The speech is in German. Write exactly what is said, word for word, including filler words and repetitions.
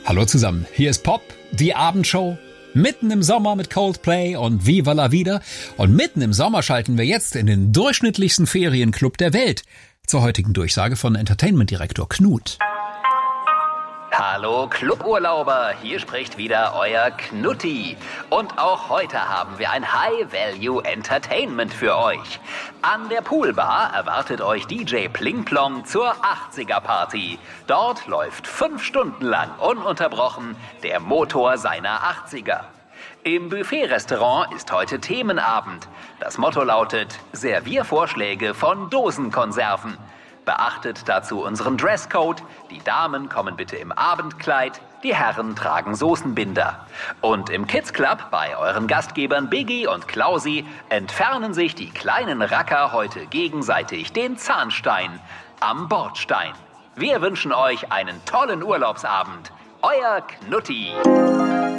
Hallo zusammen, hier ist Pop, die Abendshow, mitten im Sommer mit Coldplay und Viva la Vida. Und mitten im Sommer schalten wir jetzt in den durchschnittlichsten Ferienclub der Welt. Zur heutigen Durchsage von Entertainment-Direktor Knut. Hallo Cluburlauber, hier spricht wieder euer Knutti. Und auch heute haben wir ein High-Value-Entertainment für euch. An der Poolbar erwartet euch D J Plingplong zur achtziger-Party. Dort läuft fünf Stunden lang ununterbrochen der Motor seiner achtziger. Im Buffet-Restaurant ist heute Themenabend. Das Motto lautet Serviervorschläge von Dosenkonserven. Beachtet dazu unseren Dresscode. Die Damen kommen bitte im Abendkleid, die Herren tragen Soßenbinder. Und im Kids Club bei euren Gastgebern Biggie und Klausi entfernen sich die kleinen Racker heute gegenseitig den Zahnstein am Bordstein. Wir wünschen euch einen tollen Urlaubsabend. Euer Knutti.